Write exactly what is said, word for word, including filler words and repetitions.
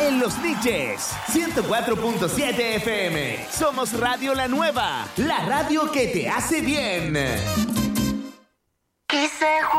en Los Niches, ciento cuatro punto siete F M. Somos Radio La Nueva, la radio que te hace bien. Quise